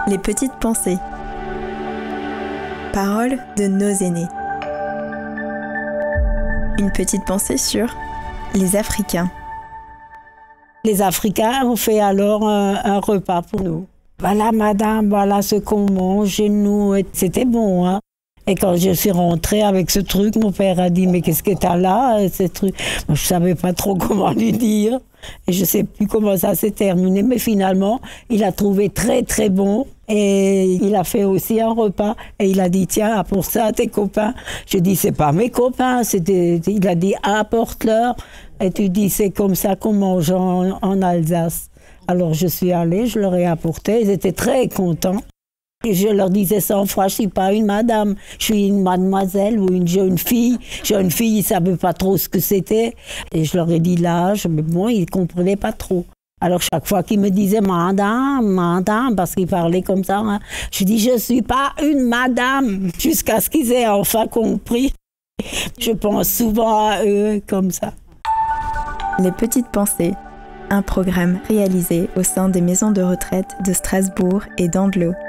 Les petites pensées. Paroles de nos aînés. Une petite pensée sur les Africains. Les Africains ont fait alors un repas pour nous. Voilà madame, voilà ce qu'on mange chez nous. C'était bon, hein. Et quand je suis rentrée avec ce truc, mon père a dit « Mais qu'est-ce que t'as là, ce truc ?» Moi, je ne savais pas trop comment lui dire. Et je ne sais plus comment ça s'est terminé. Mais finalement, il a trouvé très très bon. Et il a fait aussi un repas. Et il a dit « Tiens, pour ça, tes copains. » Je dis « C'est pas mes copains. » Il a dit « Apporte-leur. » Et tu dis « C'est comme ça qu'on mange en Alsace. » Alors je suis allée, je leur ai apporté. Ils étaient très contents. Et je leur disais 100 fois, je ne suis pas une madame, je suis une mademoiselle ou une jeune fille. Jeune fille, ils ne savaient pas trop ce que c'était. Et je leur ai dit l'âge, mais bon, ils ne comprenaient pas trop. Alors chaque fois qu'ils me disaient madame, madame, parce qu'ils parlaient comme ça, hein, je dis je ne suis pas une madame, jusqu'à ce qu'ils aient enfin compris. Je pense souvent à eux comme ça. Les petites pensées, un programme réalisé au sein des maisons de retraite de Strasbourg et d'Andelot.